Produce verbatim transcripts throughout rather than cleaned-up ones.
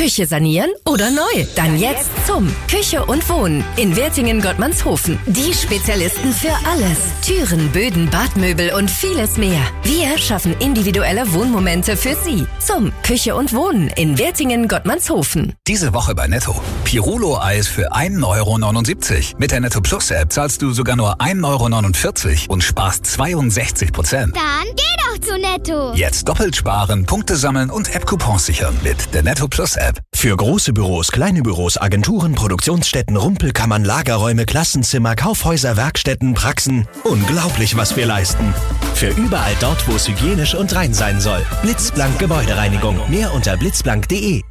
Küche sanieren oder neu? Dann jetzt zum Küche und Wohnen in Wertingen-Gottmannshofen. Die Spezialisten für alles. Türen, Böden, Badmöbel und vieles mehr. Wir schaffen individuelle Wohnmomente für Sie. Zum Küche und Wohnen in Wertingen-Gottmannshofen. Diese Woche bei Netto. Pirulo-Eis für ein Euro neunundsiebzig. Mit der Netto Plus App zahlst du sogar nur ein Euro neunundvierzig und sparst zweiundsechzig Prozent. Dann geh doch zu Netto. Jetzt doppelt sparen, Punkte sammeln und App-Coupons sichern mit der Netto Plus App. Für große Büros, kleine Büros, Agenturen, Produktionsstätten, Rumpelkammern, Lagerräume, Klassenzimmer, Kaufhäuser, Werkstätten, Praxen. Unglaublich, was wir leisten. Für überall dort, wo es hygienisch und rein sein soll. Blitzblank Gebäudereinigung. Mehr unter blitzblank punkt de.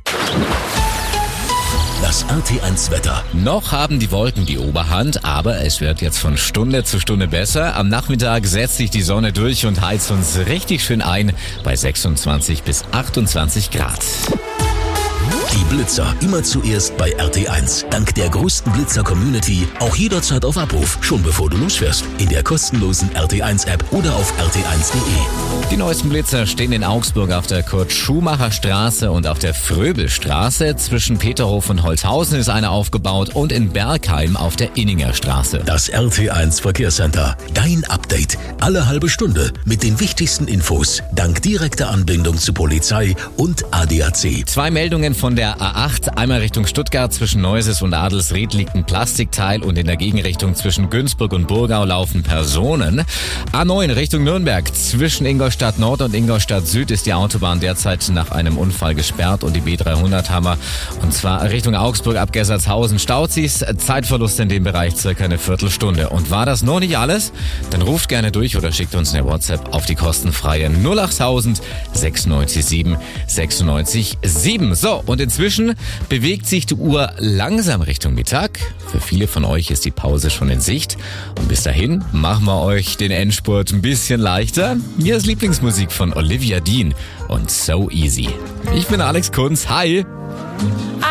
Das R T eins Wetter. Noch haben die Wolken die Oberhand, aber es wird jetzt von Stunde zu Stunde besser. Am Nachmittag setzt sich die Sonne durch und heizt uns richtig schön ein bei sechsundzwanzig bis achtundzwanzig Grad. Die Blitzer immer zuerst bei R T eins. Dank der größten Blitzer-Community auch jederzeit auf Abruf, schon bevor du losfährst. In der kostenlosen R T eins App oder auf r t eins punkt de. Die neuesten Blitzer stehen in Augsburg auf der Kurt-Schumacher-Straße und auf der Fröbelstraße. Zwischen Peterhof und Holzhausen ist einer aufgebaut und in Bergheim auf der Inninger Straße. Das R T eins Verkehrscenter. Dein Update. Alle halbe Stunde mit den wichtigsten Infos. Dank direkter Anbindung zu Polizei und A D A C. Zwei Meldungen von der A acht. Einmal Richtung Stuttgart zwischen Neuses und Adelsried liegt ein Plastikteil und in der Gegenrichtung zwischen Günzburg und Burgau laufen Personen. A neun Richtung Nürnberg. Zwischen Ingolstadt Nord und Ingolstadt Süd ist die Autobahn derzeit nach einem Unfall gesperrt und die B dreihundert Hammer. Und zwar Richtung Augsburg ab Gessertshausen staut sie's. Zeitverlust in dem Bereich circa eine Viertelstunde. Und war das noch nicht alles? Dann ruft gerne durch oder schickt uns eine WhatsApp auf die kostenfreie null achttausend sechsundneunzig sieben sechsundneunzig sieben. So, und inzwischen bewegt sich die Uhr langsam Richtung Mittag. Für viele von euch ist die Pause schon in Sicht. Und bis dahin machen wir euch den Endspurt ein bisschen leichter. Hier ist Lieblingsmusik von Olivia Dean und So Easy. Ich bin Alex Kunz. Hi!